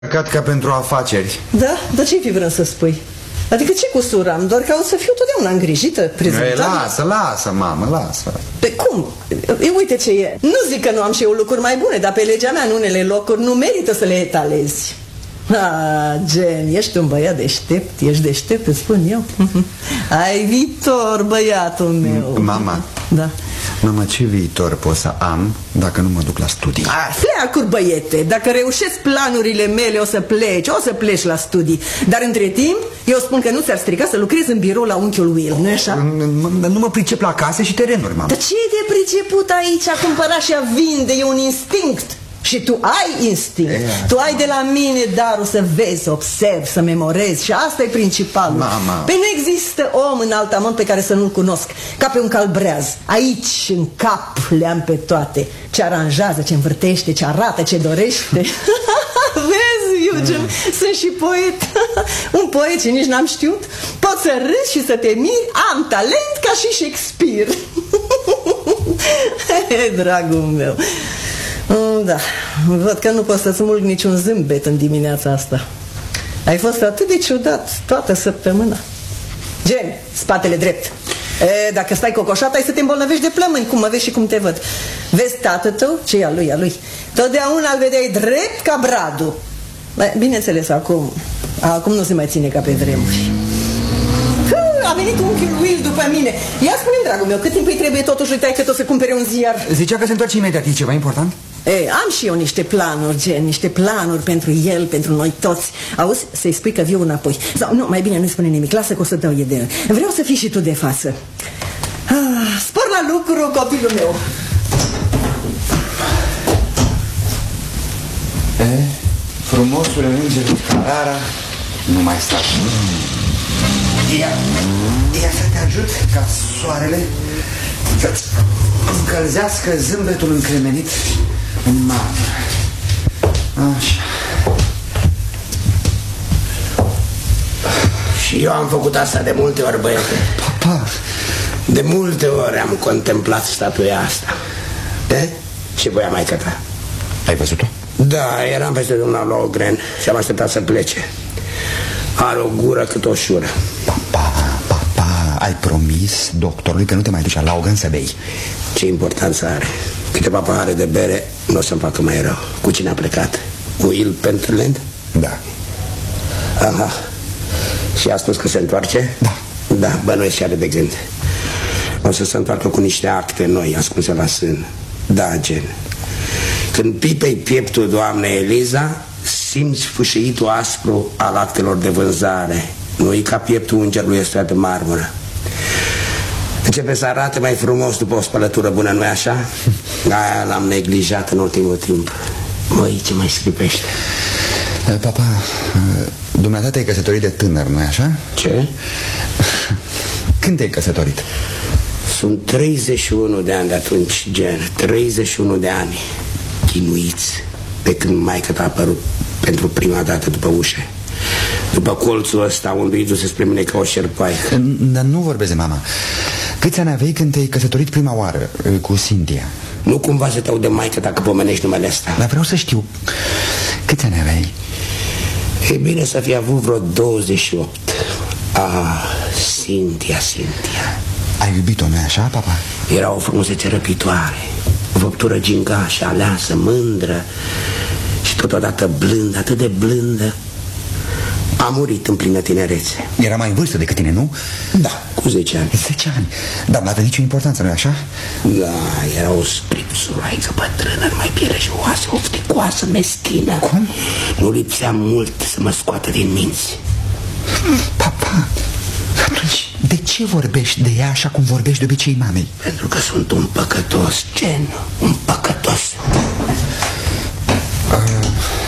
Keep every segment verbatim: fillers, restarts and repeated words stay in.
Cat ca pentru afaceri. Da? Dar ce-i fi vrând să spui? Adică ce cusuram? Doar caut să fiu totdeauna îngrijită, prezentabilă. Lasă, lasă, mamă, lasă. Pe cum? E, uite ce e. Nu zic că nu am și eu lucruri mai bune, dar pe legea mea în unele locuri nu merită să le etalezi. Ah, Gen, ești un băiat deștept, ești deștept, îți spun eu. Ai viitor, băiatul meu. Mama. Da. Mama, ce viitor pot să am dacă nu mă duc la studii? Ah, fleacuri, băiete. Dacă reușesc planurile mele, o să pleci, o să pleci la studii. Dar între timp, eu spun că nu ți-ar strica să lucrezi în birou la unchiul Will, nu-i așa? Nu mă pricep la case și terenuri, mama. Dar ce e de priceput aici? A cumpăra și a vinde, e un instinct. Și tu ai instinct. E, tu ai de la mine darul să vezi, să observi, să memorezi. Și asta e principalul. Mama. Păi nu există om în altamont pe care să nu-l cunosc. Ca pe un calbreaz. Aici, în cap, le-am pe toate. Ce aranjează, ce învârtește, ce arată, ce dorește. Vezi, Eugen, mm. sunt și poet. Un poet și nici n-am știut. Pot să râzi și să te miri. Am talent ca și Shakespeare. Dragul meu. Da, văd că nu poți să-ți mulg niciun zâmbet în dimineața asta. Ai fost atât de ciudat toată săptămâna. Gen, spatele drept. E, dacă stai cocoșat, ai să te îmbolnăvești de plămâni, cum mă vezi și cum te văd. Vezi tatăl tău? Ce e a lui, a lui? Totdeauna îl vedeai drept ca bradul. Bineînțeles, acum Acum nu se mai ține ca pe vremuri. A venit unchiul Will după mine. Ia spune-mi, dragul meu, cât timp îi trebuie totuși, uitai că tot să cumpere un ziar? Zicea că se întoarce imediat, e ceva important? Ei, am și eu niște planuri, Gen, niște planuri pentru el, pentru noi toți. Auzi, să-i spui că viu înapoi. Sau, nu, mai bine nu-i spune nimic, lasă că o să dau idee. Vreau să fii și tu de față. Ah, spor la lucru, copilul meu. E, frumosul îngerul Carrara nu mai sta. Ia, ia să te ajut ca soarele să-ți încălzească zâmbetul încremenit în marmură. Așa. Și eu am făcut asta de multe ori, băiete. Papa. De multe ori am contemplat statuia asta. De? Și voia maică ta. Ai văzut-o? Da, eram peste domnul Logren și am așteptat să plece. Are o gură cât o șură. Papa, papa, ai promis doctorului că nu te mai duci la Logren să bei. Ce importanță are? Câteva pahare de bere nu o să-mi facă mai rău. Cu cine a plecat? Will Pentland? Da. Aha. Și a spus că se întoarce? Da. Da, bănuiesc și are de gând. O să se întoarcă cu niște acte noi ascunse la sân. Da, Gen. Când pipei pieptul doamnei Eliza, simți fâșiitul aspru al actelor de vânzare. Nu-i ca pieptul îngerului ăstuia de marmură. Începe să arate mai frumos după o spălătură bună, nu-i așa? Aia l-am neglijat în ultimul timp. Măi, ce mai scripește? Papa, dumneata te-ai căsătorit de tânăr, nu-i așa? Ce? Când te-ai căsătorit? Sunt treizeci și unu de ani de atunci, Gen. treizeci și unu de ani chinuiți pe când maică t-a apărut pentru prima dată după ușă. După colțul ăsta unduindu-se spre mine ca o șerpaie. Dar nu vorbesc de mama. Câți ani aveai când te-ai căsătorit prima oară cu Cynthia? Nu cumva să te aud de maică dacă pomenești numele ăsta. Dar vreau să știu. Câți ani aveai? E bine să fi avut vreo douăzeci și opt. Ah, Cynthia, Cynthia. Ai iubit-o, nu-i așa, papa? Era o frumusețe răpitoare, o făptură gingașă, aleasă, mândră și totodată blândă, atât de blândă. A murit în plină tinerețe. Era mai în vârstă decât tine, nu? Da, cu zece ani. Zece ani? Dar n-avea nicio importanță, nu-i așa? Da, era o scripsuraică bătrână, mai piele și oase, ofticoasă, meschină. Cum? Nu lipsea mult să mă scoată din minți. Papa, atunci de ce vorbești de ea așa cum vorbești de obicei mamei? Pentru că sunt un păcătos, Gen, un păcătos. uh.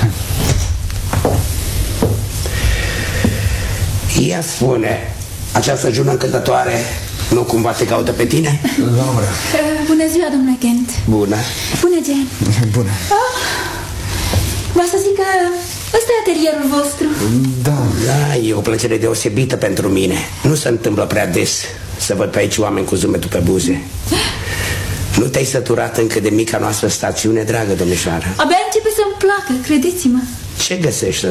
Ia spune, această jună încântătoare nu cumva te caută pe tine? Laura. uh, Bună ziua, domnule Kent. Bună. Bună, Gen. Bună. oh, Vreau să zic că ăsta e atelierul vostru. Da. Da, e o plăcere deosebită pentru mine. Nu se întâmplă prea des să văd pe aici oameni cu zâmbetul pe buze. Nu te-ai săturat încă de mica noastră stațiune, dragă domnișoară? Abia începe să-mi placă, credeți-mă. Ce găsești